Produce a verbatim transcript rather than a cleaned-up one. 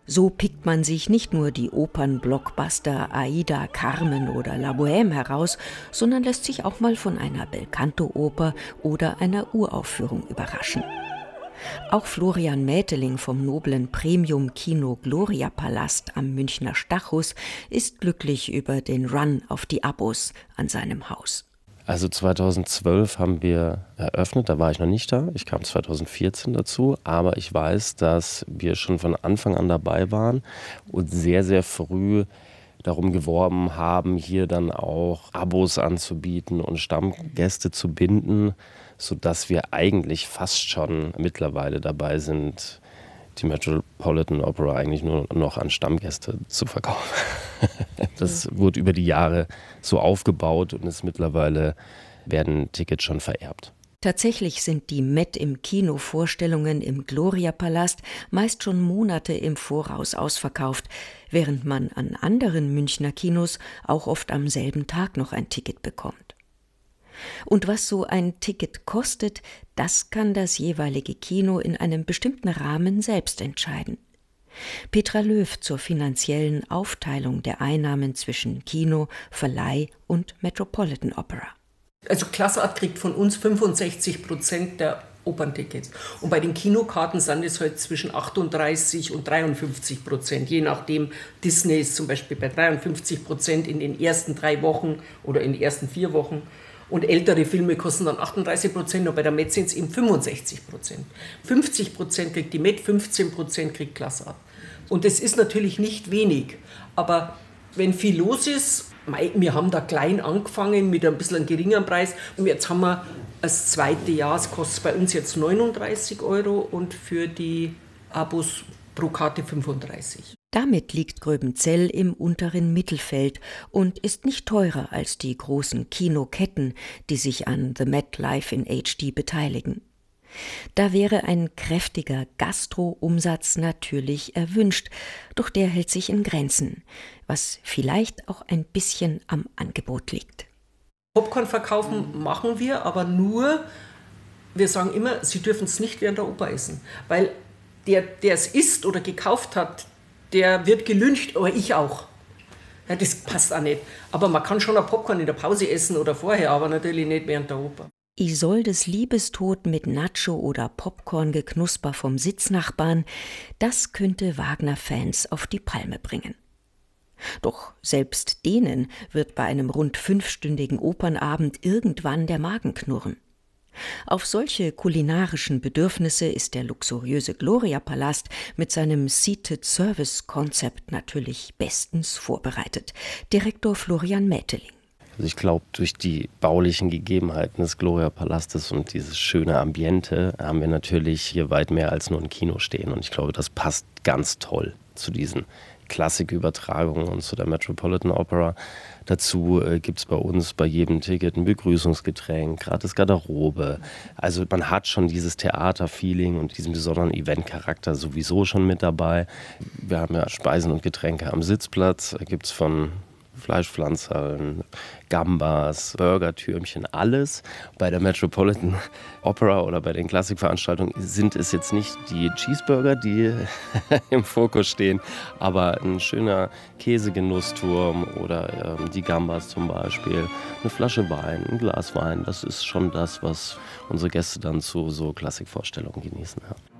So pickt man sich nicht nur die Opernblockbuster Aida, Carmen oder La Bohème heraus, sondern lässt sich auch mal von einer Belcanto-Oper oder einer Uraufführung überraschen. Auch Florian Mäteling vom noblen Premium-Kino Gloria Palast am Münchner Stachus ist glücklich über den Run auf die Abos an seinem Haus. Also zweitausendzwölf haben wir eröffnet, da war ich noch nicht da. Ich kam zweitausendvierzehn dazu, aber ich weiß, dass wir schon von Anfang an dabei waren und sehr, sehr früh darum geworben haben, hier dann auch Abos anzubieten und Stammgäste zu binden, sodass wir eigentlich fast schon mittlerweile dabei sind, die Metropolitan Opera eigentlich nur noch an Stammgäste zu verkaufen. Das wurde über die Jahre so aufgebaut und ist mittlerweile werden Tickets schon vererbt. Tatsächlich sind die Met im Kino Vorstellungen im Gloria Palast meist schon Monate im Voraus ausverkauft, während man an anderen Münchner Kinos auch oft am selben Tag noch ein Ticket bekommt. Und was so ein Ticket kostet, das kann das jeweilige Kino in einem bestimmten Rahmen selbst entscheiden. Petra Löw zur finanziellen Aufteilung der Einnahmen zwischen Kino, Verleih und Metropolitan Opera. Also Class Art kriegt von uns fünfundsechzig Prozent der Operntickets. Und bei den Kinokarten sind es halt zwischen achtunddreißig und dreiundfünfzig Prozent. Je nachdem, Disney ist zum Beispiel bei dreiundfünfzig Prozent in den ersten drei Wochen oder in den ersten vier Wochen. Und ältere Filme kosten dann achtunddreißig Prozent und bei der Met sind es eben fünfundsechzig Prozent. fünfzig Prozent kriegt die Met, fünfzehn Prozent kriegt Class Art. Und das ist natürlich nicht wenig, aber wenn viel los ist, wir haben da klein angefangen mit ein bisschen einem geringeren Preis und jetzt haben wir das zweite Jahr, es kostet bei uns jetzt neununddreißig Euro und für die Abos pro Karte fünfunddreißig. Damit liegt Gröbenzell im unteren Mittelfeld und ist nicht teurer als die großen Kinoketten, die sich an The Met Live in H D beteiligen. Da wäre ein kräftiger Gastro-Umsatz natürlich erwünscht, doch der hält sich in Grenzen, was vielleicht auch ein bisschen am Angebot liegt. Popcorn verkaufen machen wir, aber nur, wir sagen immer, Sie dürfen es nicht während der Oper essen, weil der, der es isst oder gekauft hat, der wird gelyncht, aber ich auch. Ja, das passt auch nicht. Aber man kann schon ein Popcorn in der Pause essen oder vorher, aber natürlich nicht während der Oper. Isoldes Liebestod mit Nacho oder Popcorn-Geknusper vom Sitznachbarn, das könnte Wagner-Fans auf die Palme bringen. Doch selbst denen wird bei einem rund fünfstündigen Opernabend irgendwann der Magen knurren. Auf solche kulinarischen Bedürfnisse ist der luxuriöse Gloria-Palast mit seinem Seated-Service-Konzept natürlich bestens vorbereitet. Direktor Florian Mäteling. Also ich glaube, durch die baulichen Gegebenheiten des Gloria-Palastes und dieses schöne Ambiente haben wir natürlich hier weit mehr als nur ein Kino stehen. Und ich glaube, das passt ganz toll zu diesen Klassikübertragungen und zu der Metropolitan Opera. Dazu äh, gibt es bei uns bei jedem Ticket ein Begrüßungsgetränk, gratis Garderobe. Also man hat schon dieses Theaterfeeling und diesen besonderen Eventcharakter sowieso schon mit dabei. Wir haben ja Speisen und Getränke am Sitzplatz. Da gibt es von Fleischpflanzerl, Gambas, Burgertürmchen, alles. Bei der Metropolitan Opera oder bei den Klassikveranstaltungen sind es jetzt nicht die Cheeseburger, die im Fokus stehen, aber ein schöner Käsegenussturm oder ähm, die Gambas zum Beispiel, eine Flasche Wein, ein Glas Wein. Das ist schon das, was unsere Gäste dann zu so Klassikvorstellungen genießen. Ja.